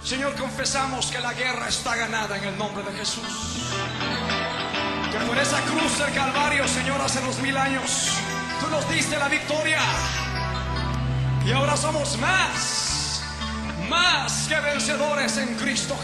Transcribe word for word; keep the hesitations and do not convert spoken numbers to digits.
Señor, confesamos que la guerra está ganada en el nombre de Jesús. Que por esa cruz del Calvario, Señor, hace dos mil años, tú nos diste la victoria. Y ahora somos más, más que vencedores en Cristo